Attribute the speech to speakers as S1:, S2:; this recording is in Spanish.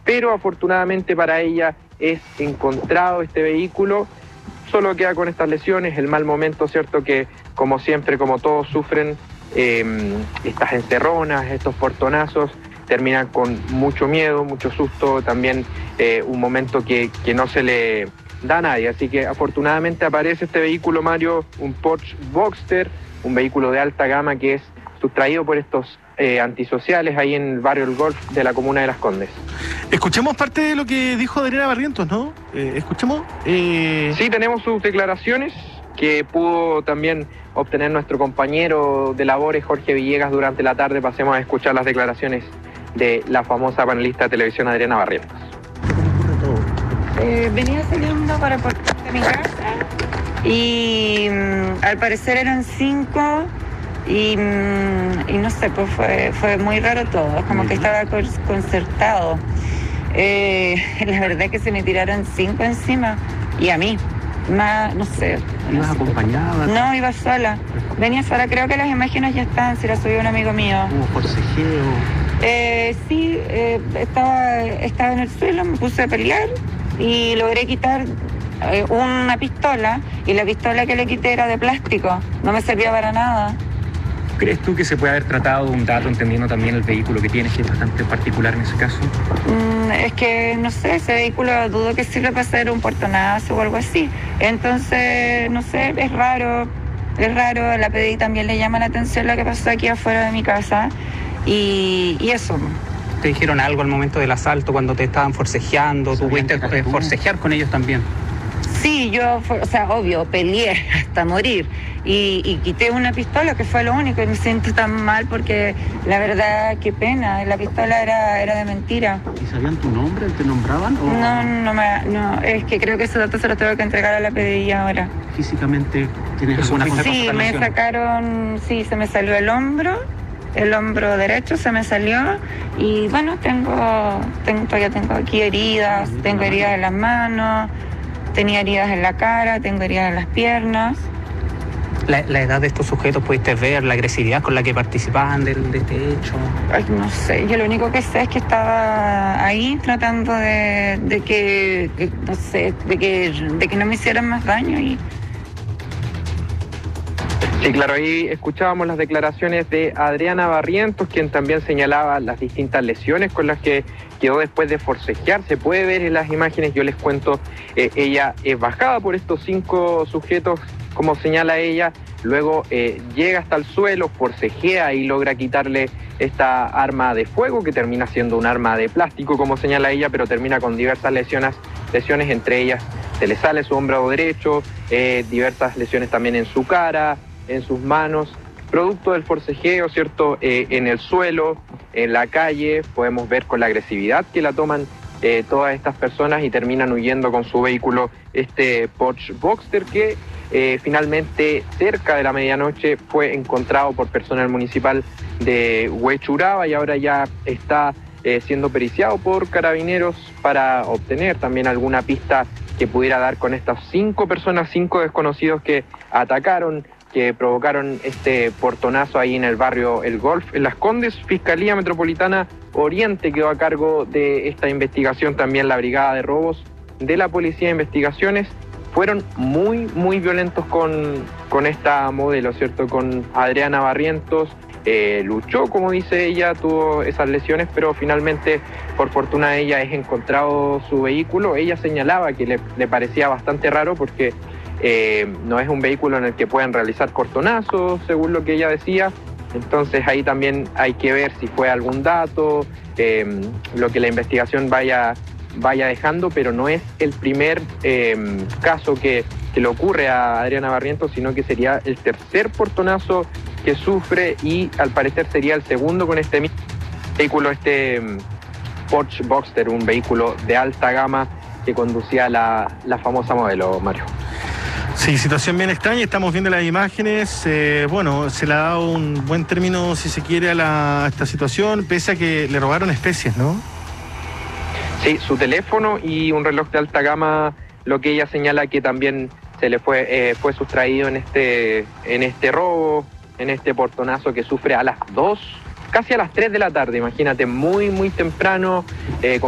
S1: pero afortunadamente para ella es encontrado este vehículo. Solo queda con estas lesiones, el mal momento, ¿cierto? Que como siempre, como todos sufren, estas encerronas, estos portonazos, terminan con mucho miedo, mucho susto, también un momento que no se le da a nadie. Así que afortunadamente aparece este vehículo, Mario, un Porsche Boxster, un vehículo de alta gama que es sustraído por estos antisociales ahí en el barrio El Golf de la comuna de Las Condes.
S2: Escuchemos parte de lo que dijo Adriana Barrientos, ¿no? Escuchemos.
S1: Sí, tenemos sus declaraciones que pudo también obtener nuestro compañero de labores, Jorge Villegas, durante la tarde. Pasemos a escuchar las declaraciones de la famosa panelista de televisión Adriana Barrientos.
S3: Venía saliendo para portarme a mi casa y al parecer eran 5 y no sé, pues fue muy raro todo, como que estaba concertado. La verdad es que se me tiraron 5 encima y a mí, más, no sé.
S4: ¿Ibas acompañada?
S3: No, iba sola. Venía sola, creo que las imágenes ya están, se las subió un amigo mío.
S4: ¿Hubo forcejeo?
S3: Sí, estaba en el suelo, me puse a pelear y logré quitar una pistola, y la pistola que le quité era de plástico, no me servía para nada.
S4: ¿Crees tú que se puede haber tratado de un dato, entendiendo también el vehículo que tienes, que es bastante particular en ese caso?
S3: Es que, no sé, ese vehículo dudo que sirva para hacer un portonazo o algo así. Entonces, no sé, es raro, a la PDI también le llama la atención lo que pasó aquí afuera de mi casa, y eso.
S4: ¿Te dijeron algo al momento del asalto, cuando te estaban forcejeando? ¿Tú pudiste forcejear con ellos también?
S3: Sí, yo, obvio, peleé hasta morir y quité una pistola, que fue lo único, y me siento tan mal porque la verdad, qué pena, la pistola era de mentira.
S4: ¿Y sabían tu nombre? ¿Te nombraban? ¿O?
S3: No, es que creo que esos datos se los tengo que entregar a la PDI ahora.
S4: ¿Físicamente tienes alguna
S3: Sí, me sacaron, se me salió el hombro derecho se me salió, y bueno, todavía tengo aquí heridas, tengo heridas en las manos, tenía heridas en la cara, tengo heridas en las piernas.
S4: La edad de estos sujetos, ¿pudiste ver la agresividad con la que participaban de este hecho?
S3: Ay, no sé, yo lo único que sé es que estaba ahí tratando de que no me hicieran más daño.
S1: Sí, claro, ahí escuchábamos las declaraciones de Adriana Barrientos, quien también señalaba las distintas lesiones con las que quedó después de forcejear. Se puede ver en las imágenes, yo les cuento, ella es bajada por estos 5 sujetos, como señala ella, luego llega hasta el suelo, forcejea y logra quitarle esta arma de fuego, que termina siendo un arma de plástico, como señala ella, pero termina con diversas lesiones, entre ellas se le sale su hombro derecho, diversas lesiones también en su cara, en sus manos, producto del forcejeo, ¿cierto? En el suelo, en la calle, podemos ver con la agresividad que la toman todas estas personas, y terminan huyendo con su vehículo, este Porsche Boxster, que finalmente cerca de la medianoche fue encontrado por personal municipal de Huechuraba, y ahora ya está siendo periciado por carabineros para obtener también alguna pista que pudiera dar con estas 5 personas, 5 desconocidos que atacaron, que provocaron este portonazo ahí en el barrio El Golf, en Las Condes. Fiscalía Metropolitana Oriente quedó a cargo de esta investigación, también la Brigada de Robos de la Policía de Investigaciones. Fueron muy violentos con esta modelo, ¿cierto? Con Adriana Barrientos, luchó, como dice ella, tuvo esas lesiones, pero finalmente, por fortuna de ella, es encontrado su vehículo. Ella señalaba que le parecía bastante raro porque no es un vehículo en el que puedan realizar cortonazos, según lo que ella decía. Entonces ahí también hay que ver si fue algún dato, lo que la investigación vaya dejando, pero no es el primer caso que le ocurre a Adriana Barrientos, sino que sería el tercer portonazo que sufre, y al parecer sería el segundo con este mismo vehículo, este Porsche Boxster, un vehículo de alta gama que conducía la famosa modelo, Mario.
S2: Sí, situación bien extraña, estamos viendo las imágenes, se le ha dado un buen término, si se quiere, a esta situación, pese a que le robaron especies, ¿no?
S1: Sí, su teléfono y un reloj de alta gama, lo que ella señala que también se le fue sustraído en este robo, en este portonazo que sufre a las 2, casi a las 3 de la tarde, imagínate, muy temprano,